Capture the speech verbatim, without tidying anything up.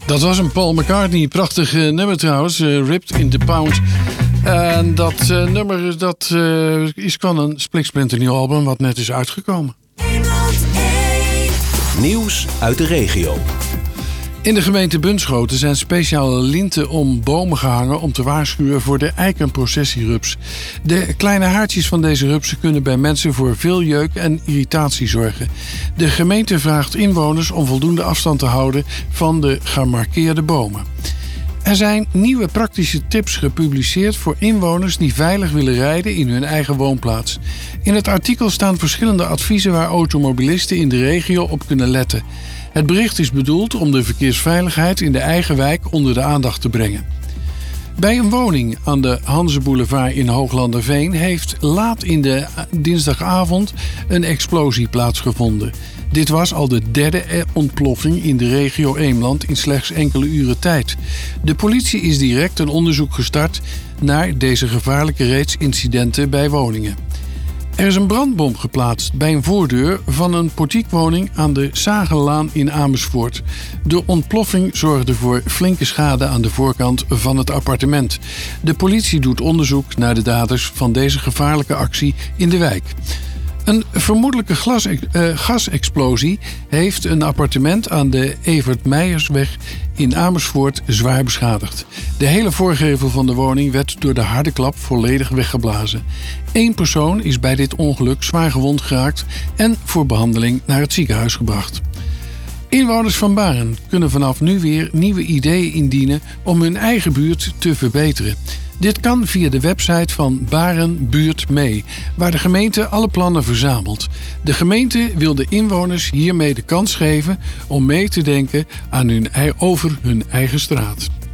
Dat was een Paul McCartney. Prachtig uh, nummer trouwens. Uh, Ripped in the Pound. En dat uh, nummer dat, uh, is van een spliksplinternieuw album wat net is uitgekomen. Nieuws uit de regio. In de gemeente Bunschoten zijn speciale linten om bomen gehangen om te waarschuwen voor de eikenprocessierups. De kleine haartjes van deze rupsen kunnen bij mensen voor veel jeuk en irritatie zorgen. De gemeente vraagt inwoners om voldoende afstand te houden van de gemarkeerde bomen. Er zijn nieuwe praktische tips gepubliceerd voor inwoners die veilig willen rijden in hun eigen woonplaats. In het artikel staan verschillende adviezen waar automobilisten in de regio op kunnen letten. Het bericht is bedoeld om de verkeersveiligheid in de eigen wijk onder de aandacht te brengen. Bij een woning aan de Hanzeboulevard in Hooglanderveen heeft laat in de dinsdagavond een explosie plaatsgevonden. Dit was al de derde ontploffing in de regio Eemland in slechts enkele uren tijd. De politie is direct een onderzoek gestart naar deze gevaarlijke reeks incidenten bij woningen. Er is een brandbom geplaatst bij een voordeur van een portiekwoning aan de Zagenlaan in Amersfoort. De ontploffing zorgde voor flinke schade aan de voorkant van het appartement. De politie doet onderzoek naar de daders van deze gevaarlijke actie in de wijk. Een vermoedelijke glas, uh, gasexplosie heeft een appartement aan de Evert Meijersweg in Amersfoort zwaar beschadigd. De hele voorgevel van de woning werd door de harde klap volledig weggeblazen. Eén persoon is bij dit ongeluk zwaar gewond geraakt en voor behandeling naar het ziekenhuis gebracht. Inwoners van Baren kunnen vanaf nu weer nieuwe ideeën indienen om hun eigen buurt te verbeteren. Dit kan via de website van Baren Buurt Mee, waar de gemeente alle plannen verzamelt. De gemeente wil de inwoners hiermee de kans geven om mee te denken aan hun, over hun eigen straat.